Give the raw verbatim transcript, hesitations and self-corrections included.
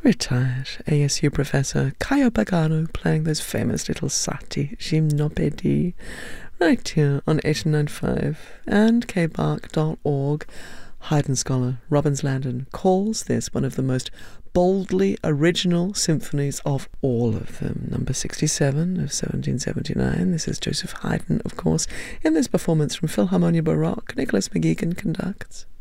retired A S U professor Caio Pagano playing those famous little Sati Gymnopédie right here on eight nine five and k bark dot org. Haydn scholar Robbins Landon calls this one of the most boldly original symphonies of all of them. Number sixty-seven of seventeen seventy-nine. This is Joseph Haydn, of course, in this performance from Philharmonia Baroque. Nicholas McGeegan conducts.